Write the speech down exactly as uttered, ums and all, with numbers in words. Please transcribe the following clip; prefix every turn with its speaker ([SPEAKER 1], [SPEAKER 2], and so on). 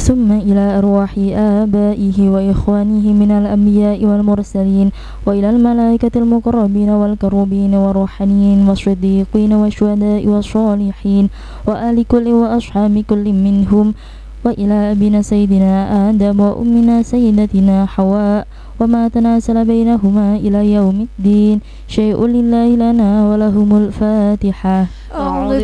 [SPEAKER 1] ثم إلى أرواح آبائه وإخوانه من الأنبياء والمرسلين، وإلى الملائكة المقربين والكروبين والروحانيين والصديقين والشهداء والصالحين وآل كل وأصحاب كل منهم، وإلى أبينا سيدنا آدم وأمنا سيدتنا حواء وما تناسل بينهما إلى يوم الدين. شيء لله لنا ولهم الفاتحة.
[SPEAKER 2] أعوذ